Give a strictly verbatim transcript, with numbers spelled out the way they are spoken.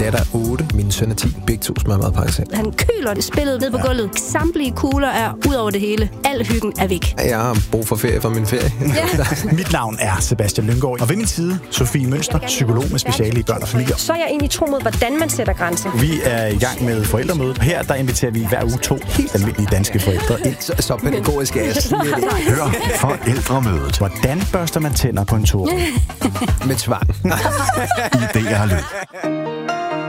datter er otte, min søn er ti. Begge to smager meget pakke selv. Han køler det spillet ned på ja. gulvet. Samtlige kugler er ud over det hele. Al hyggen er væk. Jeg har brug for ferie for min ferie. Ja. Mit navn er Sebastian Lynggaard, og ved min side, Sofie Mønster, psykolog med speciale i børn og familier. Så er jeg egentlig tro mod, hvordan man sætter grænser. Vi er i gang med forældremødet. Her der inviterer vi hver uge to helt almindelige danske forældre ind. Så, så pædagogisk er jeg sådan lidt. Hør forældremødet. Hvordan børster man tænder på en tur? Med tvang. I D R Lyd.